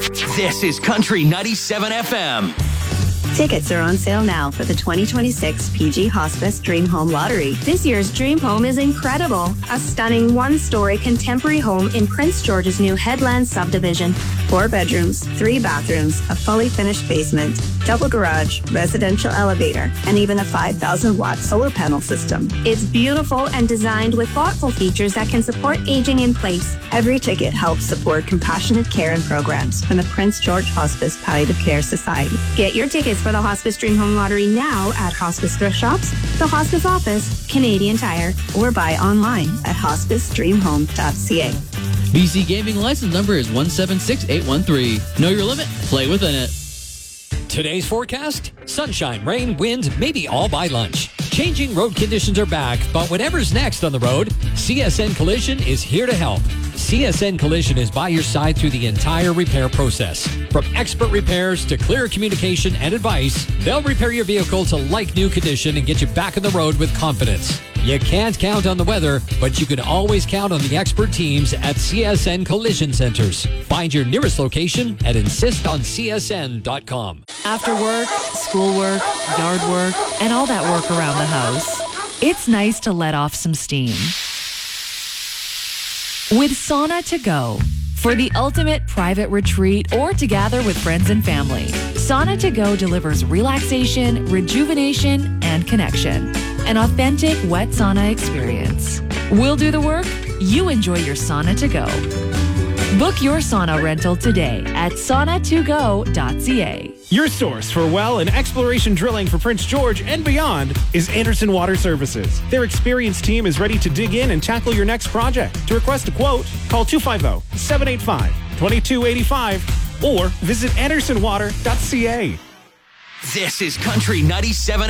This is Country 97 FM. Tickets are on sale now for the 2026 PG Hospice Dream Home Lottery. This year's Dream Home is incredible. A stunning one-story contemporary home in Prince George's new Headland subdivision. 4 bedrooms, 3 bathrooms, a fully finished basement, double garage, residential elevator, and even a 5,000-watt solar panel system. It's beautiful and designed with thoughtful features that can support aging in place. Every ticket helps support compassionate care and programs from the Prince George Hospice Palliative Care Society. Get your tickets for the Hospice Dream Home Lottery now at Hospice Thrift Shops, the Hospice Office, Canadian Tire, or buy online at hospicedreamhome.ca. BC Gaming license number is 176813. Know your limit. Play within it. Today's forecast: sunshine, rain, wind, maybe all by lunch. Changing road conditions are back, but whatever's next on the road, CSN Collision is here to help. CSN Collision is by your side through the entire repair process. From expert repairs to clear communication and advice, they'll repair your vehicle to like-new condition and get you back on the road with confidence. You can't count on the weather, but you can always count on the expert teams at CSN Collision Centers. Find your nearest location at insistoncsn.com. After work, schoolwork, yard work, and all that work around the house, it's nice to let off some steam with Sauna to Go. For the ultimate private retreat or to gather with friends and family, Sauna to Go delivers relaxation, rejuvenation, and connection. An authentic wet sauna experience. We'll do the work, you enjoy your Sauna to Go. Book your sauna rental today at sauna2go.ca. Your source for well and exploration drilling for Prince George and beyond is Anderson Water Services. Their experienced team is ready to dig in and tackle your next project. To request a quote, call 250-785-2285 or visit andersonwater.ca. This is Country 97